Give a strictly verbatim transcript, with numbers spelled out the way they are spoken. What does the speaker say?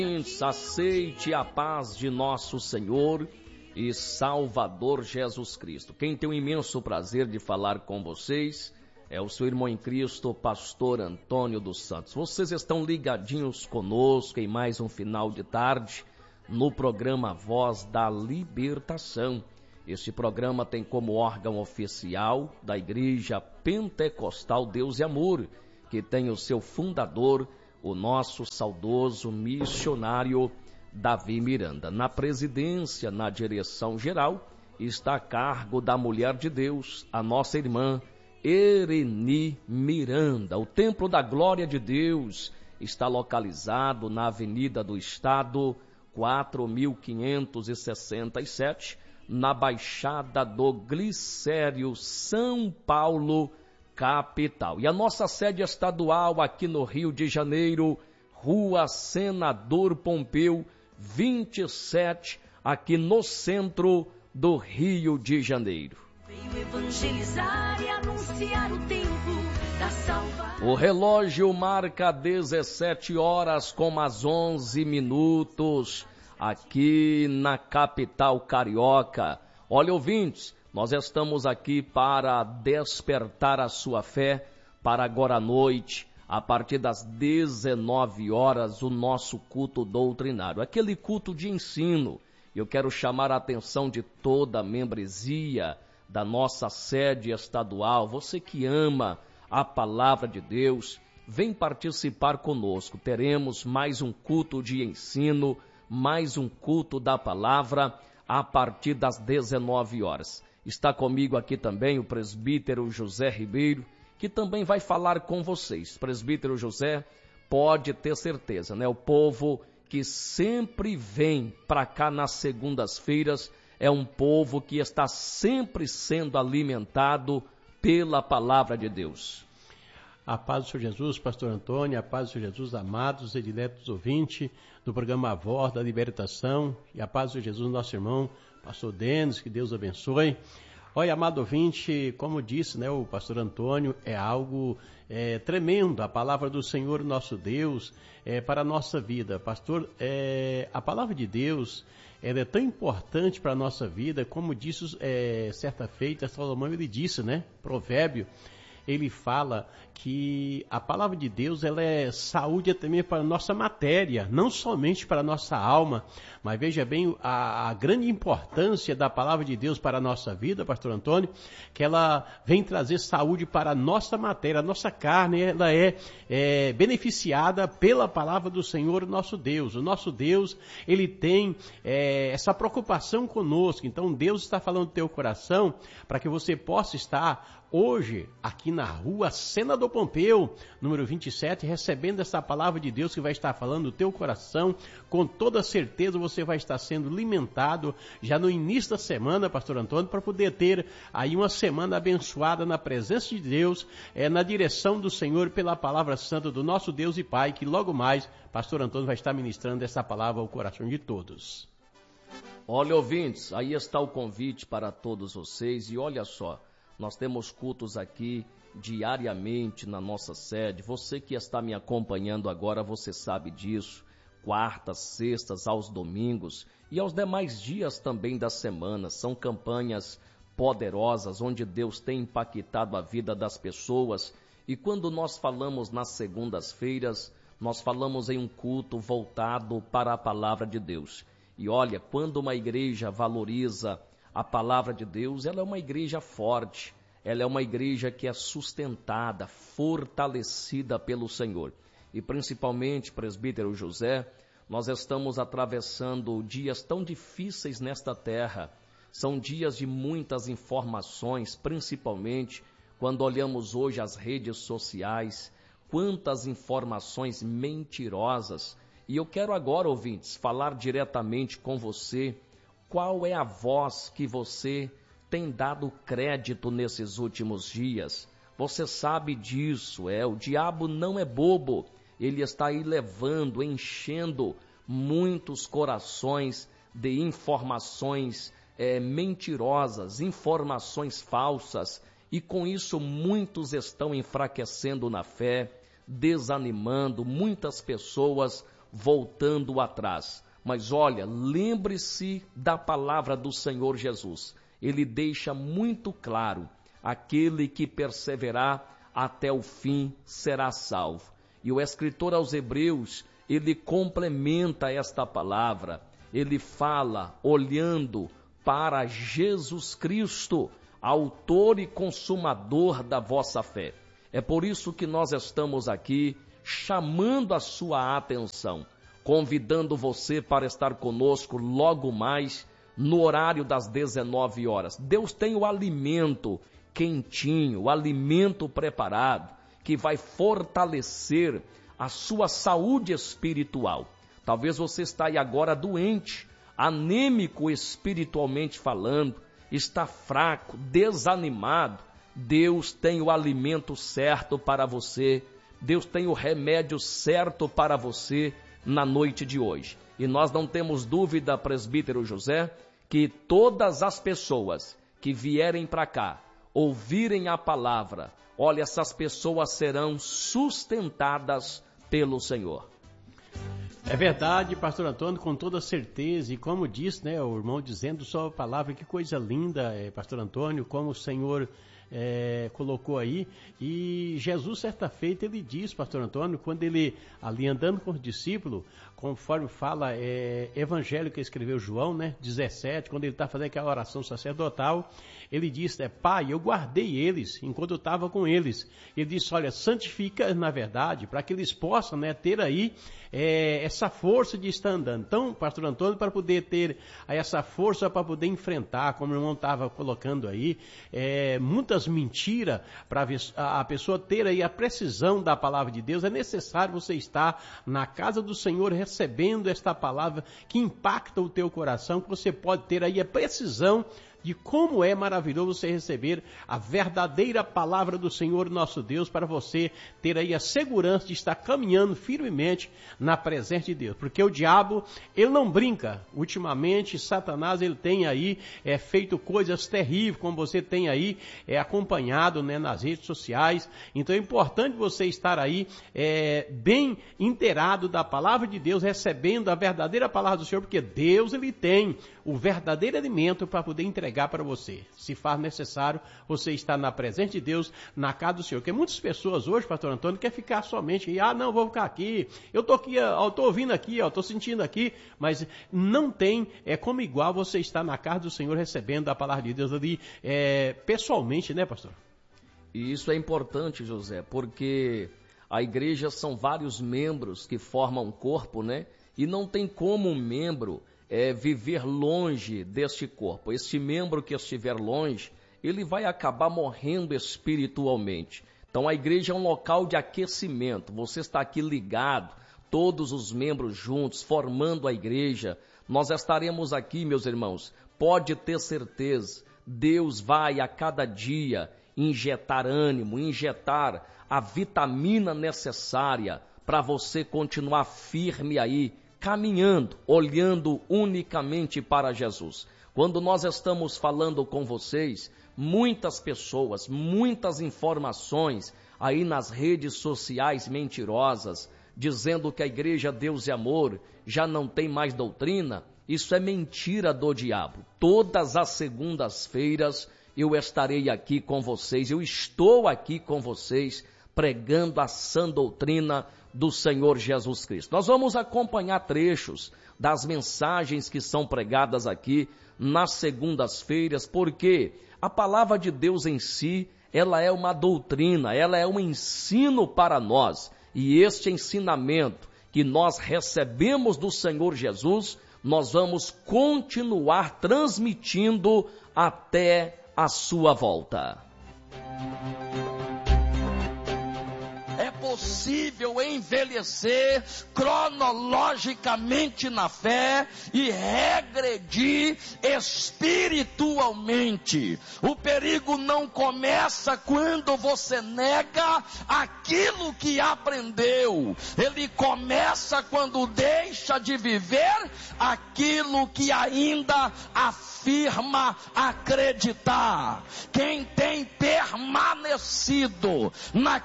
Aceite a paz de nosso Senhor e Salvador Jesus Cristo. Quem tem o imenso prazer de falar com vocês é o seu irmão em Cristo, pastor Antônio dos Santos. Vocês estão ligadinhos conosco em mais um final de tarde no programa Voz da Libertação. Este programa tem como órgão oficial da Igreja Pentecostal Deus e Amor, que tem o seu fundador, o nosso saudoso missionário Davi Miranda. Na presidência, na direção geral, está a cargo da mulher de Deus, a nossa irmã Ereni Miranda. O Templo da Glória de Deus está localizado na Avenida do Estado, quatro mil quinhentos e sessenta e sete, na Baixada do Glicério, São Paulo, capital. E a nossa sede estadual aqui no Rio de Janeiro, Rua Senador Pompeu, vinte e sete, aqui no centro do Rio de Janeiro. Veio evangelizar e anunciar o tempo da salvação. O relógio marca dezessete horas com as onze minutos aqui na capital carioca. Olha, ouvintes, nós estamos aqui para despertar a sua fé para agora à noite, a partir das dezenove horas, o nosso culto doutrinário, aquele culto de ensino. Eu quero chamar a atenção de toda a membresia da nossa sede estadual, você que ama a palavra de Deus, vem participar conosco. Teremos mais um culto de ensino, mais um culto da palavra a partir das dezenove horas. Está comigo aqui também o presbítero José Ribeiro, que também vai falar com vocês. Presbítero José, pode ter certeza, né? O povo que sempre vem para cá nas segundas-feiras é um povo que está sempre sendo alimentado pela palavra de Deus. A paz do Senhor Jesus, pastor Antônio, a paz do Senhor Jesus, amados e diletos ouvintes do programa A Voz da Libertação, e a paz do Senhor Jesus, nosso irmão, pastor Denis, que Deus abençoe. Olha, amado ouvinte, como disse, né, o pastor Antônio, é algo é, tremendo, a palavra do Senhor nosso Deus é, para a nossa vida. Pastor, é, a palavra de Deus ela é tão importante para a nossa vida, como disse é, certa feita, Salomão ele disse, né, provérbio, ele fala que a palavra de Deus ela é saúde também para a nossa matéria, não somente para a nossa alma, mas veja bem a, a grande importância da palavra de Deus para a nossa vida, pastor Antônio, que ela vem trazer saúde para a nossa matéria, a nossa carne, ela é, é beneficiada pela palavra do Senhor nosso Deus. O nosso Deus, ele tem é, essa preocupação conosco, então Deus está falando do teu coração para que você possa estar hoje, aqui na rua Senador Pompeu, número vinte e sete, recebendo essa palavra de Deus que vai estar falando do teu coração, com toda certeza você vai estar sendo alimentado já no início da semana, pastor Antônio, para poder ter aí uma semana abençoada na presença de Deus, é, na direção do Senhor, pela palavra santa do nosso Deus e Pai, que logo mais, pastor Antônio vai estar ministrando essa palavra ao coração de todos. Olha, ouvintes, aí está o convite para todos vocês, e olha só, nós temos cultos aqui diariamente na nossa sede. Você que está me acompanhando agora, você sabe disso. Quartas, sextas, aos domingos e aos demais dias também da semana. São campanhas poderosas onde Deus tem impactado a vida das pessoas. E quando nós falamos nas segundas-feiras, nós falamos em um culto voltado para a palavra de Deus. E olha, quando uma igreja valoriza a palavra de Deus, ela é uma igreja forte, ela é uma igreja que é sustentada, fortalecida pelo Senhor. E principalmente, presbítero José, nós estamos atravessando dias tão difíceis nesta terra. São dias de muitas informações, principalmente quando olhamos hoje as redes sociais, quantas informações mentirosas. E eu quero agora, ouvintes, falar diretamente com você. Qual é a voz que você tem dado crédito nesses últimos dias? Você sabe disso, é, o diabo não é bobo, ele está aí levando, enchendo muitos corações de informações é, mentirosas, informações falsas, e com isso muitos estão enfraquecendo na fé, desanimando, muitas pessoas voltando atrás. Mas olha, lembre-se da palavra do Senhor Jesus. Ele deixa muito claro, aquele que perseverar até o fim será salvo. E o escritor aos Hebreus, ele complementa esta palavra, ele fala olhando para Jesus Cristo, autor e consumador da vossa fé. É por isso que nós estamos aqui chamando a sua atenção, convidando você para estar conosco logo mais no horário das dezenove horas. Deus tem o alimento quentinho, o alimento preparado, que vai fortalecer a sua saúde espiritual. Talvez você está aí agora doente, anêmico espiritualmente falando, está fraco, desanimado. Deus tem o alimento certo para você, Deus tem o remédio certo para você na noite de hoje. E nós não temos dúvida, presbítero José, que todas as pessoas que vierem para cá, ouvirem a palavra, olha, essas pessoas serão sustentadas pelo Senhor. É verdade, pastor Antônio, com toda certeza, e como disse, né, o irmão dizendo só a palavra, que coisa linda, é, pastor Antônio, como o Senhor é, colocou aí, e Jesus certa feita ele diz, pastor Antônio, quando ele ali andando com os discípulos, conforme fala é, evangelho que escreveu João, né, dezessete, quando ele está fazendo aquela oração sacerdotal, ele disse, é, pai, eu guardei eles enquanto eu estava com eles. Ele disse, olha, santifica na verdade, para que eles possam, né, ter aí é, essa força de estar andando. Então, pastor Antônio, para poder ter aí, essa força para poder enfrentar, como o irmão estava colocando aí, é, muitas mentiras, para a pessoa ter aí a precisão da palavra de Deus, é necessário você estar na casa do Senhor recebendo esta palavra que impacta o teu coração, que você pode ter aí a precisão de como é maravilhoso você receber a verdadeira palavra do Senhor nosso Deus, para você ter aí a segurança de estar caminhando firmemente na presença de Deus. Porque o diabo, ele não brinca. Ultimamente, Satanás, ele tem aí é, feito coisas terríveis, como você tem aí é, acompanhado, né, nas redes sociais. Então é importante você estar aí é, bem inteirado da palavra de Deus, recebendo a verdadeira palavra do Senhor, porque Deus, ele tem o verdadeiro alimento para poder entregar para você. Se faz necessário você estar na presença de Deus, na casa do Senhor. Porque muitas pessoas hoje, pastor Antônio, quer ficar somente, ah, não, vou ficar aqui, eu tô aqui, eu tô ouvindo aqui, eu tô sentindo aqui, mas não tem, é como igual você estar na casa do Senhor recebendo a palavra de Deus ali, é, pessoalmente, né, pastor? E isso é importante, José, porque a igreja são vários membros que formam um corpo, né? E não tem como um membro É, viver longe deste corpo. Este membro que estiver longe, ele vai acabar morrendo espiritualmente. Então a igreja é um local de aquecimento. Você está aqui ligado, todos os membros juntos, formando a igreja. Nós estaremos aqui, meus irmãos. Pode ter certeza, Deus vai a cada dia injetar ânimo, injetar a vitamina necessária para você continuar firme aí, caminhando, olhando unicamente para Jesus. Quando nós estamos falando com vocês, muitas pessoas, muitas informações aí nas redes sociais mentirosas, dizendo que a igreja Deus e Amor já não tem mais doutrina, isso é mentira do diabo. Todas as segundas-feiras eu estarei aqui com vocês, eu estou aqui com vocês, pregando a sã doutrina do Senhor Jesus Cristo. Nós vamos acompanhar trechos das mensagens que são pregadas aqui nas segundas-feiras, porque a palavra de Deus em si, ela é uma doutrina, ela é um ensino para nós. E este ensinamento que nós recebemos do Senhor Jesus, nós vamos continuar transmitindo até a sua volta. Possível envelhecer cronologicamente na fé e regredir espiritualmente. O perigo não começa quando você nega aquilo que aprendeu. Ele começa quando deixa de viver aquilo que ainda afirma acreditar. Quem tem permanecido na